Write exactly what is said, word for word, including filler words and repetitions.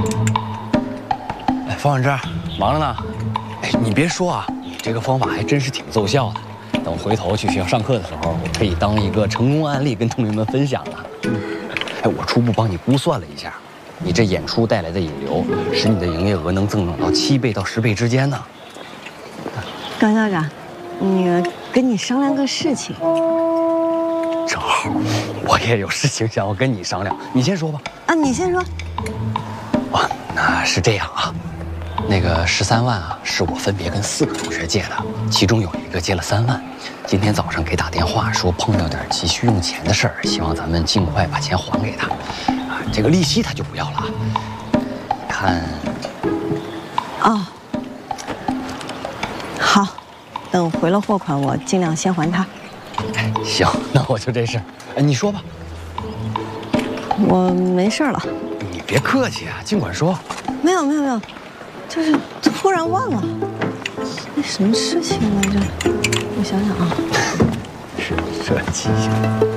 哎，方远志，忙着呢。哎，你别说啊，你这个方法还真是挺奏效的。等我回头去学校上课的时候，我可以当一个成功案例跟同学们分享啊。哎，我初步帮你估算了一下，你这演出带来的引流，使你的营业额能增长到七倍到十倍之间呢。 高校长，那个跟你商量个事情。 正好，我也有事情想要跟你商量，你先说吧。 啊，你先说。 啊，那是这样啊，那个十三万啊，是我分别跟四个同学借的，其中有一个借了三万，今天早上给打电话说碰到点急需用钱的事儿，希望咱们尽快把钱还给他。啊，这个利息他就不要了。看， 哦，好，等回了货款，我尽量先还他。 哎，行，那我就这事。哎，你说吧。 我没事了。 你别客气啊，尽管说。 没有没有没有，就是突然忘了，那什么事情来着？我想想啊， 是设计一下。